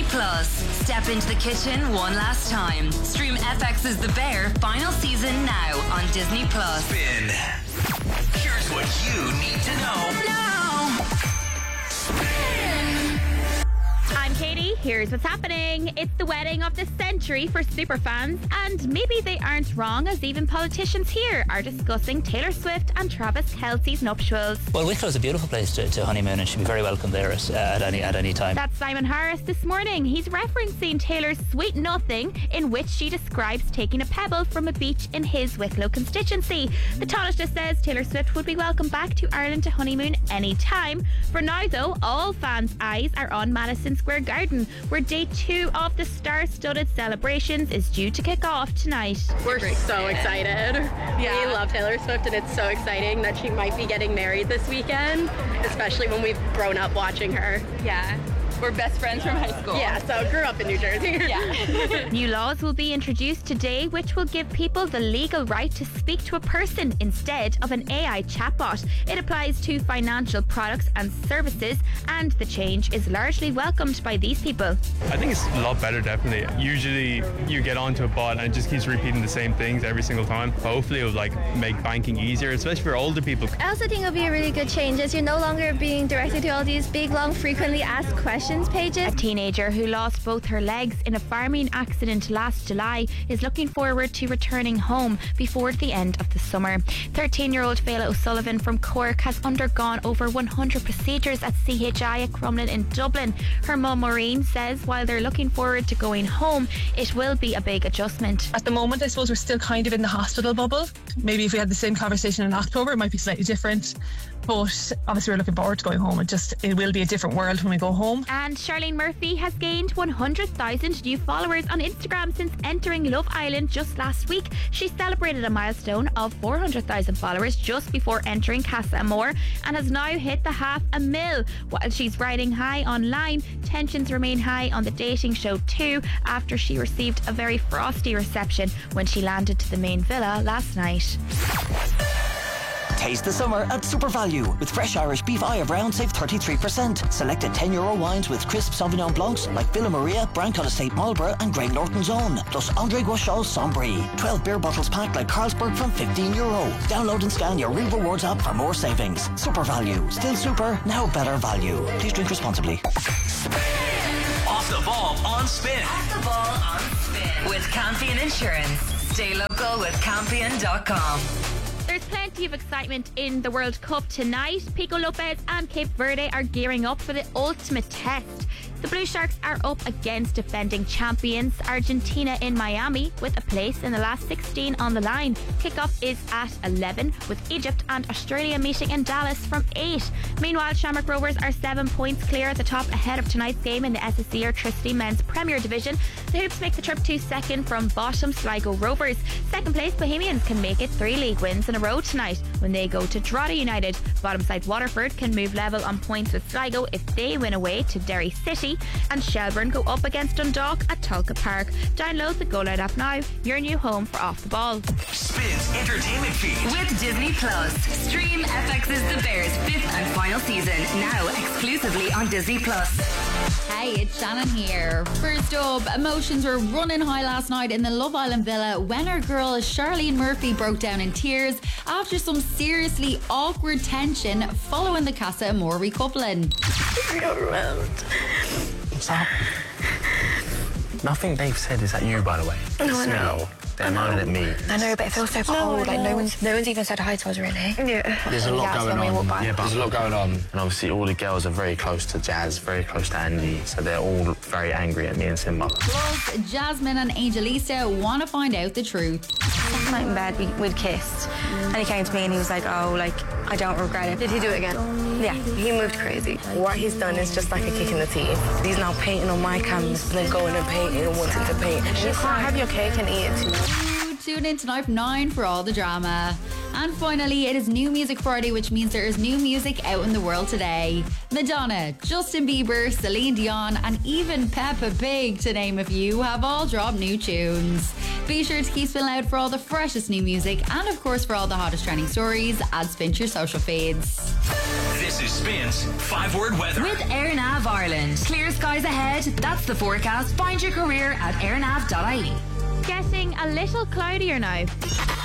Plus. Step into the kitchen one last time. Stream FX's The Bear final season now on Disney Plus. Spin. Here's what you need to know now. I'm Katie, here's what's happening. It's the wedding of the century for superfans, and maybe they aren't wrong, as even politicians here are discussing Taylor Swift and Travis Kelce's nuptials. Well, Wicklow's a beautiful place to honeymoon and should be very welcome there at any time. That's Simon Harris this morning. He's referencing Taylor's Sweet Nothing, in which she describes taking a pebble from a beach in his Wicklow constituency. The Taoiseach says Taylor Swift would be welcome back to Ireland to honeymoon anytime. For now, though, all fans' eyes are on Madison Square Garden, where day 2 of the star-studded celebrations is due to kick off tonight. We're so excited. Yeah. We love Taylor Swift, and it's so exciting that she might be getting married this weekend, especially when we've grown up watching her. Yeah. We're best friends from high school. Yeah, so grew up in New Jersey. Yeah. New laws will be introduced today which will give people the legal right to speak to a person instead of an AI chatbot. It applies to financial products and services, and the change is largely welcomed by these people. I think it's a lot better, definitely. Usually you get onto a bot and it just keeps repeating the same things every single time. Hopefully it will make banking easier, especially for older people. I also think it'll be a really good change, as you're no longer being directed to all these big, long, frequently asked questions pages. A teenager who lost both her legs in a farming accident last July is looking forward to returning home before the end of the summer. 13-year-old Fela O'Sullivan from Cork has undergone over 100 procedures at CHI at Crumlin in Dublin. Her mum Maureen says while they're looking forward to going home, it will be a big adjustment. At the moment, I suppose we're still kind of in the hospital bubble. Maybe if we had the same conversation in October, it might be slightly different. But obviously we're looking forward to going home. It will be a different world when we go home. And Charlene Murphy has gained 100,000 new followers on Instagram since entering Love Island just last week. She celebrated a milestone of 400,000 followers just before entering Casa Amor and has now hit the 500,000. While she's riding high online, tensions remain high on the dating show too, after she received a very frosty reception when she landed to the main villa last night. Taste the summer at Super Value. With fresh Irish beef Aya Brown, save 33%. Selected €10 wines with crisp Sauvignon Blancs like Villa Maria, Brancott Estate Marlborough and Grey Norton's Own. Plus André Gouachot's Sombry. 12 beer bottles packed like Carlsberg from €15. Download and scan your Real Rewards app for more savings. Super Value. Still super, now better value. Please drink responsibly. Off the ball on Spin. Off the ball on Spin. With Campion Insurance. Stay local with Campion.com. There's plenty of excitement in the World Cup tonight. Pico Lopez and Cape Verde are gearing up for the ultimate test. The Blue Sharks are up against defending champions Argentina in Miami with a place in the last 16 on the line. Kickoff is at 11 with Egypt and Australia meeting in Dallas from 8. Meanwhile, Shamrock Rovers are 7 points clear at the top ahead of tonight's game in the SSE Airtricity Men's Premier Division. The Hoops make the trip to second from bottom Sligo Rovers. Second place Bohemians can make it 3 league wins in a row tonight when they go to Drogheda United. Bottom side Waterford can move level on points with Sligo if they win away to Derry City, and Shelbourne go up against Dundalk at Tulka Park. Download the Go Loud app now, your new home for Off the Ball. Spin's entertainment feed with Disney Plus. Stream FX's The Bear's 5th and final season now exclusively on Disney Plus. Hey, it's Shannon here. First up, emotions were running high last night in the Love Island villa when our girl Charlene Murphy broke down in tears after some seriously awkward tension following the Casa Amor recoupling. You're around. What's up? Nothing they've said is that you, by the way. The smell. They're moaning at me. I know, but it feels so cold. No one's even said hi to us, really. Yeah. There's a lot going on. Yeah, but there's a lot going on. And obviously all the girls are very close to Jazz, very close to Andy, so they're all very angry at me and Simba. Plus, Jasmine and Angelisa want to find out the truth. Last night in bed, we'd kissed, and he came to me and he was like, oh, like, I don't regret it. Did he do it again? Yeah. He moved crazy. What he's done is just like a kick in the teeth. He's now painting on my canvas and then going and painting and wanting to paint. You can't have your cake and eat it too. To tune in tonight from 9 for all the drama. And finally, it is New Music Friday, which means there is new music out in the world today. Madonna, Justin Bieber, Celine Dion, and even Peppa Pig, to name a few, have all dropped new tunes. Be sure to keep spinning out for all the freshest new music and, of course, for all the hottest trending stories. Add Spin to your social feeds. This is Spin's 5-word weather. With AirNav Ireland. Clear skies ahead. That's the forecast. Find your career at airnav.ie. Getting a little cloudier now.